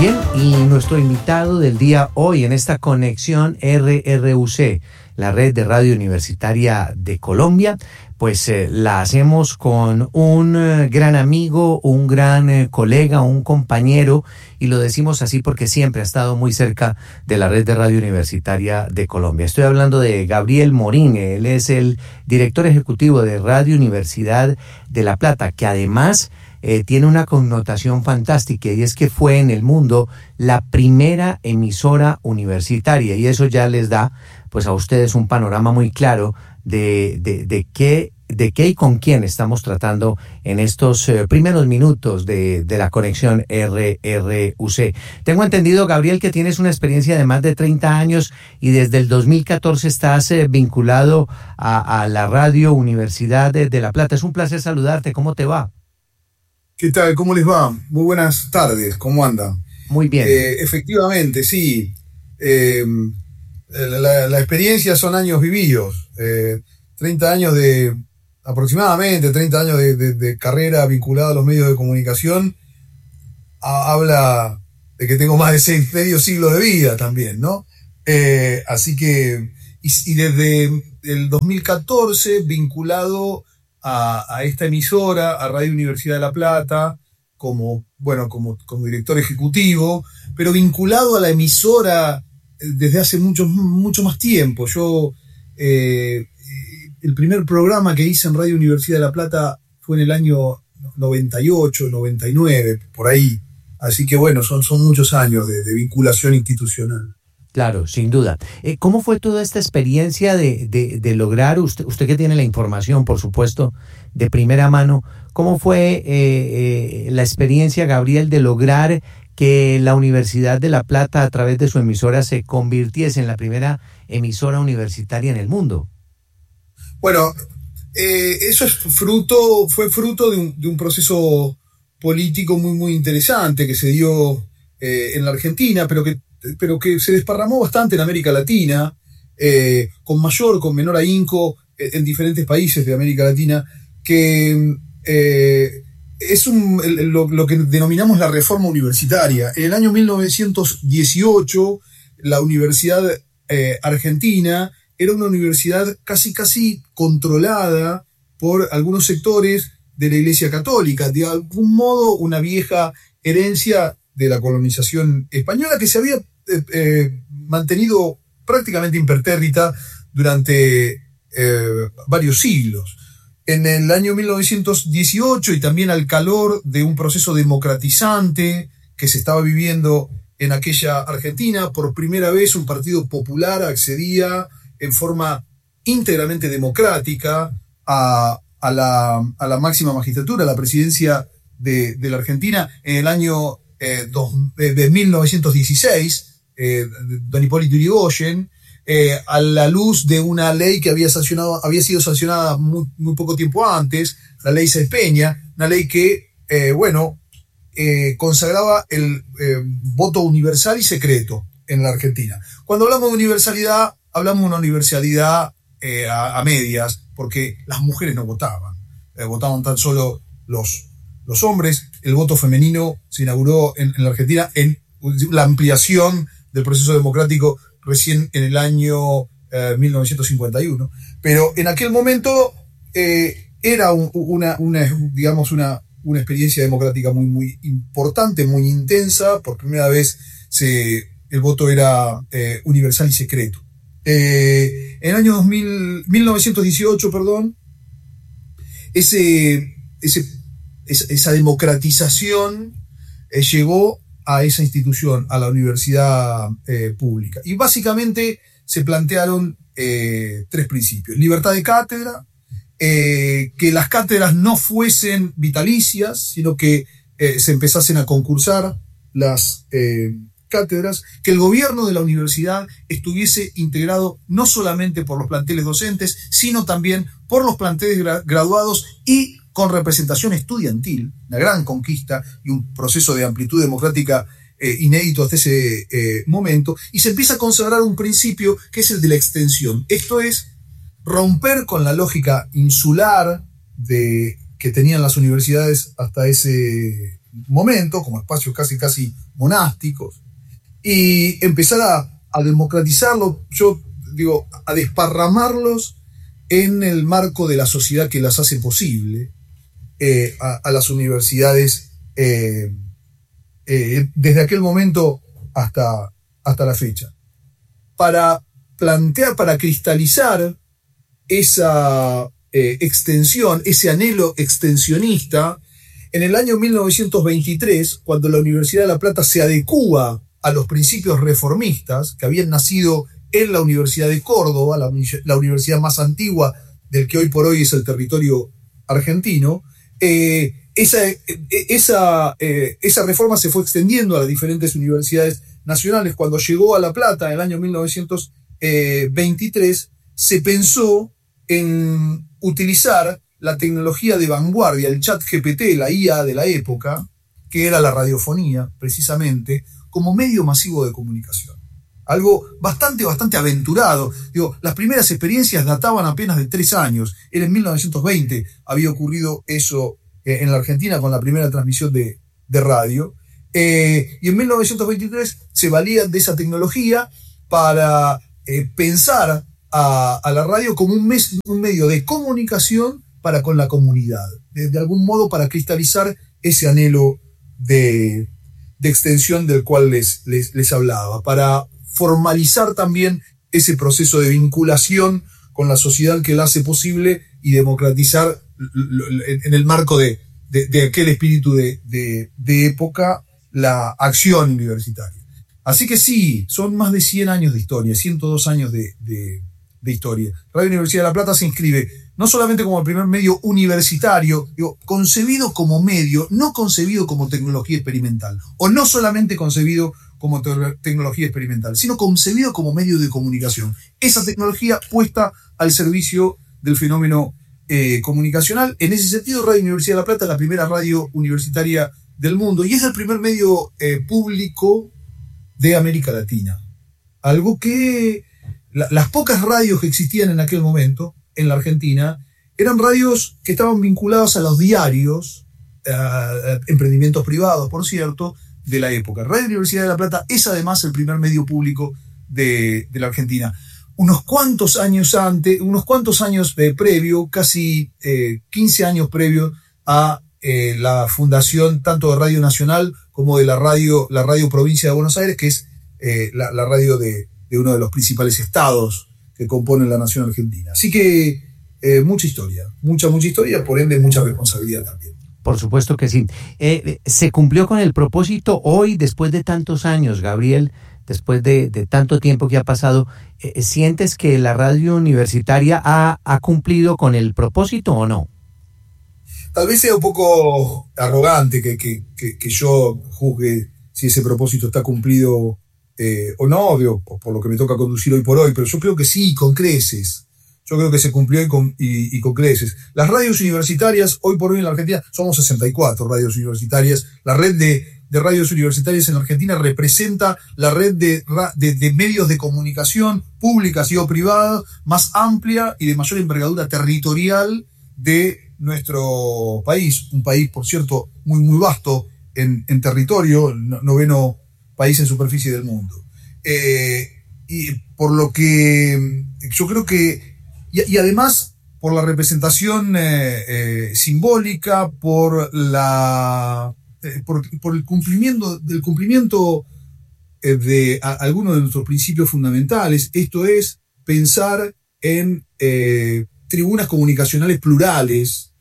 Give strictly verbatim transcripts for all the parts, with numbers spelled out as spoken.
Bien, y nuestro invitado del día hoy en esta conexión R R U C, la red de radio universitaria de Colombia, pues eh, la hacemos con un eh, gran amigo, un gran eh, colega, un compañero, y lo decimos así porque siempre ha estado muy cerca de la red de radio universitaria de Colombia. Estoy hablando de Gabriel Morín. Él es el director ejecutivo de Radio Universidad de La Plata, que además Eh, tiene una connotación fantástica, y es que fue en el mundo la primera emisora universitaria, y eso ya les da pues a ustedes un panorama muy claro de, de, de qué de qué y con quién estamos tratando en estos eh, primeros minutos de, de la conexión R R U C. Tengo entendido, Gabriel, que tienes una experiencia de más de treinta años y desde el dos mil catorce estás eh, vinculado a, a la Radio Universidad de, de La Plata. Es un placer saludarte. ¿Cómo te va? ¿Qué tal? ¿Cómo les va? Muy buenas tardes. ¿Cómo andan? Muy bien. Eh, efectivamente, sí. Eh, la, la experiencia son años vividos. Eh, treinta años de, aproximadamente treinta años de, de, de carrera vinculada a los medios de comunicación. A, habla de que tengo más de seis, medio siglo de vida también, ¿no? Eh, así que, y, y desde el dos mil catorce vinculado A, a esta emisora, a Radio Universidad de La Plata, como, bueno, como, como director ejecutivo, pero vinculado a la emisora desde hace mucho, mucho más tiempo. Yo, eh, el primer programa que hice en Radio Universidad de La Plata fue en el año noventa y ocho, noventa y nueve, por ahí. Así que bueno, son, son muchos años de, de vinculación institucional. Claro, sin duda. Eh, ¿Cómo fue toda esta experiencia de, de, de lograr, usted, usted que tiene la información, por supuesto, de primera mano, cómo fue eh, eh, la experiencia, Gabriel, de lograr que la Universidad de La Plata, a través de su emisora, se convirtiese en la primera emisora universitaria en el mundo? Bueno, eh, eso es fruto, fue fruto de un, de un proceso político muy, muy interesante que se dio eh, en la Argentina, pero que pero que se desparramó bastante en América Latina, eh, con mayor, con menor ahínco, eh, en diferentes países de América Latina, que eh, es un, lo, lo que denominamos la reforma universitaria. En el año mil novecientos dieciocho, la Universidad eh, Argentina era una universidad casi, casi controlada por algunos sectores de la Iglesia Católica, de algún modo una vieja herencia de la colonización española que se había eh, eh, mantenido prácticamente impertérrita durante eh, varios siglos. En el año mil novecientos dieciocho, y también al calor de un proceso democratizante que se estaba viviendo en aquella Argentina, por primera vez un partido popular accedía en forma íntegramente democrática a, a, la, a la máxima magistratura, a la presidencia de, de la Argentina en el año Eh, dos, eh, de mil novecientos dieciséis, eh, don Hipólito Yrigoyen, eh, a la luz de una ley que había, sancionado, había sido sancionada muy, muy poco tiempo antes, la ley Sáenz Peña, una ley que, eh, bueno, eh, consagraba el eh, voto universal y secreto en la Argentina. Cuando hablamos de universalidad, hablamos de una universalidad eh, a, a medias, porque las mujeres no votaban, eh, votaban tan solo los Los hombres. El voto femenino se inauguró en, en la Argentina en la ampliación del proceso democrático recién en el año eh, mil novecientos cincuenta y uno. Pero en aquel momento eh, era un, una, una, digamos, una, una experiencia democrática muy, muy importante, muy intensa. Por primera vez se, el voto era eh, universal y secreto. Eh, en el año dos mil, mil novecientos dieciocho, perdón, ese, ese esa democratización eh, llegó a esa institución, a la universidad eh, pública. Y básicamente se plantearon eh, tres principios. Libertad de cátedra, eh, que las cátedras no fuesen vitalicias, sino que eh, se empezasen a concursar las eh, cátedras, que el gobierno de la universidad estuviese integrado no solamente por los planteles docentes, sino también por los planteles gra- graduados y con representación estudiantil, una gran conquista y un proceso de amplitud democrática eh, inédito hasta ese eh, momento, y se empieza a consagrar un principio que es el de la extensión. Esto es romper con la lógica insular de, que tenían las universidades hasta ese, momento, como espacios casi casi monásticos, y empezar a, a democratizarlo, yo digo, a desparramarlos en el marco de la sociedad que las hace posible, eh, a, a las universidades, eh, eh, desde aquel momento hasta, hasta la fecha, para plantear, para cristalizar esa eh, extensión, ese anhelo extensionista. En el año mil novecientos veintitrés, cuando la Universidad de La Plata se adecúa a los principios reformistas que habían nacido en la Universidad de Córdoba, la, la universidad más antigua del que hoy por hoy es el territorio argentino, eh, esa, esa, eh, esa reforma se fue extendiendo a las diferentes universidades nacionales. Cuando llegó a La Plata en el año mil novecientos veintitrés, se pensó en utilizar la tecnología de vanguardia, el chat G P T, la I A de la época, que era la radiofonía, precisamente, como medio masivo de comunicación. Algo bastante, bastante aventurado. Digo, las primeras experiencias databan apenas de tres años. Era en mil novecientos veinte había ocurrido eso eh, en la Argentina con la primera transmisión de, de radio. Eh, y en mil novecientos veintitrés se valían de esa tecnología para eh, pensar a, a la radio como un, mes, un medio de comunicación para con la comunidad. De, de algún modo para cristalizar ese anhelo de, de extensión del cual les, les, les hablaba. Para formalizar también ese proceso de vinculación con la sociedad que la hace posible y democratizar en el marco de, de, de aquel espíritu de, de, de época la acción universitaria. Así que sí, son más de cien años de historia, ciento dos años de, de, de historia. Radio Universidad de La Plata se inscribe no solamente como el primer medio universitario, digo, concebido como medio, no concebido como tecnología experimental, o no solamente concebido como te- tecnología experimental, sino concebido como medio de comunicación. Esa tecnología puesta al servicio del fenómeno eh, comunicacional. En ese sentido, Radio Universidad de La Plata es la primera radio universitaria del mundo y es el primer medio eh, público de América Latina. Algo que la, las pocas radios que existían en aquel momento en la Argentina eran radios que estaban vinculados a los diarios, eh, emprendimientos privados, por cierto, de la época. Radio Universidad de La Plata es además el primer medio público de, de la Argentina. Unos cuantos años antes, unos cuantos años eh, previo, casi eh, quince años previo a eh, la fundación tanto de Radio Nacional como de la radio, la Radio Provincia de Buenos Aires, que es eh, la, la radio de, de uno de los principales estados que componen la nación argentina. Así que eh, mucha historia, mucha, mucha historia, por ende mucha responsabilidad también. Por supuesto que sí. Eh, ¿Se cumplió con el propósito hoy, después de tantos años, Gabriel, después de, de tanto tiempo que ha pasado? Eh, ¿Sientes que la radio universitaria ha, ha cumplido con el propósito o no? Tal vez sea un poco arrogante que, que, que, que yo juzgue si ese propósito está cumplido eh, o no, digo, por, por lo que me toca conducir hoy por hoy, pero yo creo que sí, con creces. Yo creo que se cumplió y con, y, y con creces. Las radios universitarias, hoy por hoy en la Argentina, somos sesenta y cuatro radios universitarias. La red de, de radios universitarias en la Argentina representa la red de, de, de medios de comunicación públicas y o privadas más amplia y de mayor envergadura territorial de nuestro país. Un país, por cierto, muy, muy vasto en, en territorio, noveno país en superficie del mundo. Eh, y por lo que yo creo que Y, y además por la representación eh, eh, simbólica, por la eh, por, por el cumplimiento del cumplimiento eh, de a, algunos de nuestros principios fundamentales. Esto es pensar en eh, tribunas comunicacionales plurales,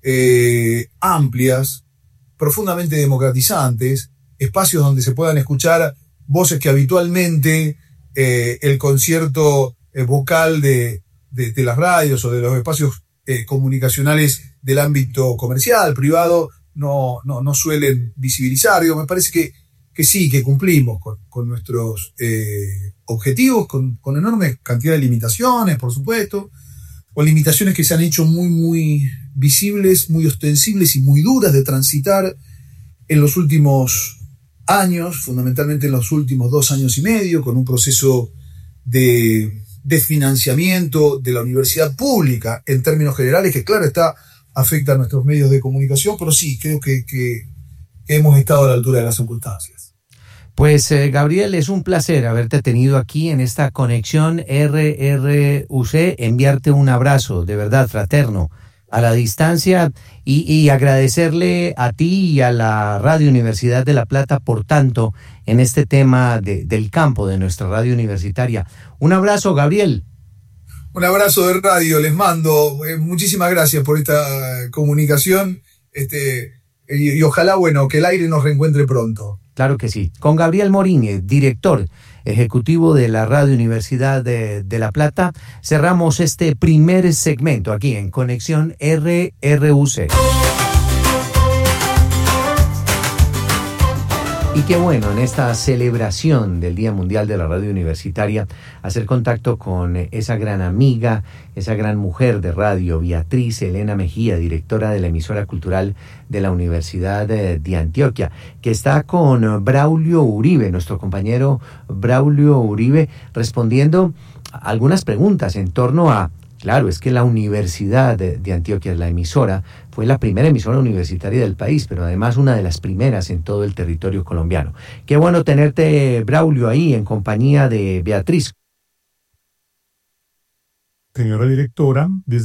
eh, amplias, profundamente democratizantes, espacios donde se puedan escuchar voces que habitualmente eh, el concierto eh, vocal de De, de las radios o de los espacios eh, comunicacionales del ámbito comercial, privado, no, no, no suelen visibilizar. Digo, me parece que, que sí, que cumplimos con, con nuestros eh, objetivos, con, con enorme cantidad de limitaciones, por supuesto, con limitaciones que se han hecho muy, muy visibles, muy ostensibles y muy duras de transitar en los últimos años, fundamentalmente en los últimos dos años y medio, con un proceso de desfinanciamiento de la universidad pública en términos generales, que claro está, afecta a nuestros medios de comunicación, pero sí, creo que, que, que hemos estado a la altura de las circunstancias. Pues eh, Gabriel, es un placer haberte tenido aquí en esta conexión R R U C, enviarte un abrazo de verdad fraterno a la distancia y, y agradecerle a ti y a la Radio Universidad de La Plata por tanto en este tema de, del campo de nuestra radio universitaria. Un abrazo, Gabriel. Un abrazo de radio, les mando. Eh, muchísimas gracias por esta comunicación este, y, y ojalá, bueno, que el aire nos reencuentre pronto. Claro que sí. Con Gabriel Morín, director ejecutivo de la Radio Universidad de, de La Plata, cerramos este primer segmento aquí en Conexión R R U C. Y qué bueno en esta celebración del Día Mundial de la Radio Universitaria hacer contacto con esa gran amiga, esa gran mujer de radio, Beatriz Elena Mejía, directora de la emisora cultural de la Universidad de, de Antioquia, que está con Braulio Uribe, nuestro compañero Braulio Uribe, respondiendo a algunas preguntas en torno a, claro, es que la Universidad de, de Antioquia, la emisora, fue la primera emisora universitaria del país, pero además una de las primeras en todo el territorio colombiano. Qué bueno tenerte, Braulio, ahí en compañía de Beatriz. Señora directora, desde